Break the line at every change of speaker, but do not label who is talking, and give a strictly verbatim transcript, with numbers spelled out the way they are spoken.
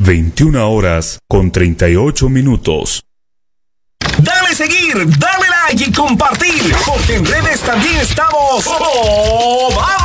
veintiuna horas con treinta y ocho minutos.
Dale seguir, dale like y compartir, porque en redes también estamos. ¡Oh, vamos!